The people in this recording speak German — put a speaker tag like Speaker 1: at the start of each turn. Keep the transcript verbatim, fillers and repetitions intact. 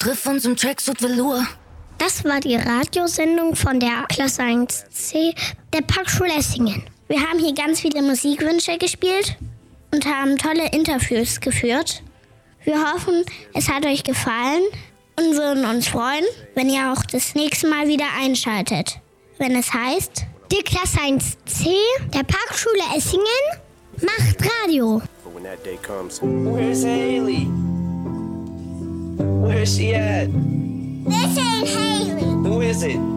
Speaker 1: Triff uns im Tracksuit Velour.
Speaker 2: Das war die Radiosendung von der Klasse eins C der Parkschule Essingen. Wir haben hier ganz viele Musikwünsche gespielt und haben tolle Interviews geführt. Wir hoffen, es hat euch gefallen und würden uns freuen, wenn ihr auch das nächste Mal wieder einschaltet. Wenn es heißt, die Klasse eins C der Parkschule Essingen macht Radio.
Speaker 3: But when that day comes, where's Haley? Where's she at?
Speaker 2: This ain't Haley.
Speaker 3: Who is it?